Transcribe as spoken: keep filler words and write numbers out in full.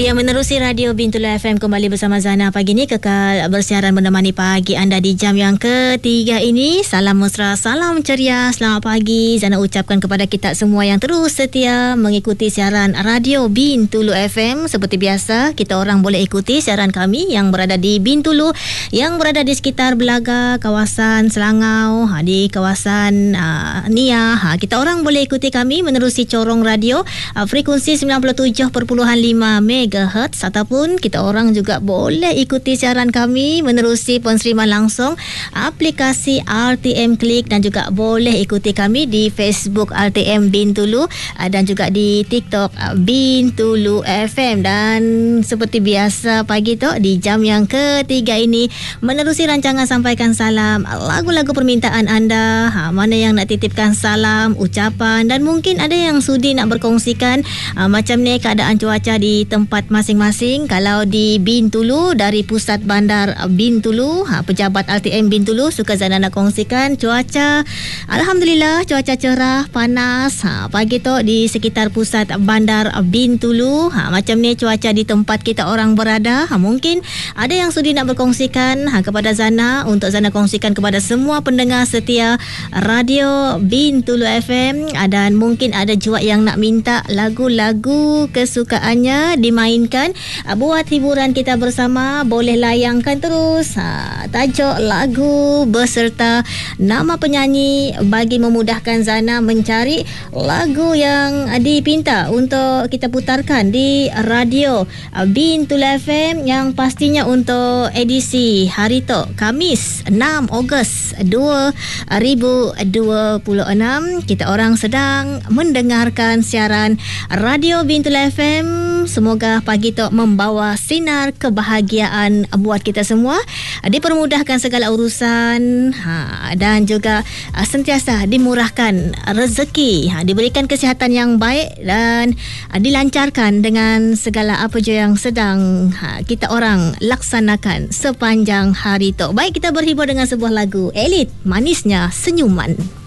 yang menerusi Radio Bintulu F M kembali bersama Zana pagi ini, kekal bersiaran menemani pagi anda di jam yang ketiga ini. Salam mesra, salam ceria, selamat pagi Zana ucapkan kepada kita semua yang terus setia mengikuti siaran Radio Bintulu F M. Seperti biasa, kita orang boleh ikuti siaran kami yang berada di Bintulu, yang berada di sekitar Belaga, kawasan Selangau, di kawasan uh, Nia. Ha, kita orang boleh ikuti kami menerusi corong radio uh, frekuensi sembilan puluh tujuh perpuluhan lima megahertz, ataupun kita orang juga boleh ikuti siaran kami menerusi penseriman langsung aplikasi R T M Klik, dan juga boleh ikuti kami di Facebook R T M Bintulu uh, dan juga di TikTok uh, Bintulu F M. Dan seperti biasa pagi tu di jam yang ketiga ini menerusi rancangan sampaikan salam, lagu-lagu permintaan anda, ha, mana yang nak titipkan salam, ucapan, dan mungkin ada yang sudi nak berkongsikan uh, macam ni keadaan cuaca di tempat masing-masing. Kalau di Bintulu, dari pusat bandar Bintulu, ha, pejabat R T M Bintulu, suka Zana nak kongsikan cuaca. Alhamdulillah, cuaca cerah, panas. Ha, pagi tu di sekitar pusat bandar Bintulu, ha, macam ni cuaca di tempat kita orang berada. Ha, mungkin ada yang sudi nak berkongsikan ha, kepada Zana, untuk Zana kongsikan kepada semua pendengar setia Radio Bintulu F M. Dan mungkin ada juga yang nak minta lagu-lagu kesukaannya dimainkan buat hiburan kita bersama. Boleh layangkan terus ha, tajuk lagu beserta nama penyanyi bagi memudahkan Zana mencari lagu yang dipinta untuk kita putarkan di Radio Bintulu F M, yang pastinya untuk edisi hari tu, Khamis enam Ogos dua ribu dua puluh enam. Kita orang sedang mendengarkan siaran Radio Bintulu F M. Semoga pagi tu membawa sinar kebahagiaan buat kita semua, dipermudahkan segala urusan, ha, dan juga uh, sentiasa dimurahkan rezeki, ha, diberikan kesihatan yang baik, dan uh, dilancarkan dengan segala apa je yang sedang ha, kita orang laksanakan sepanjang hari tu. Baik, kita berhibur dengan sebuah lagu Elit, Manisnya Senyuman.